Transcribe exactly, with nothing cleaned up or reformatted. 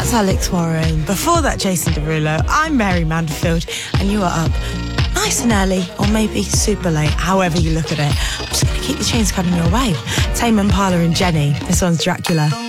That's Alex Warren. Before that, Jason Derulo. I'm Mary Manderfield, and you are up nice and early, or maybe super late, however you look at it. I'm just going to keep the tunes coming your way. Tame Impala and Jenny. This one's Dracula.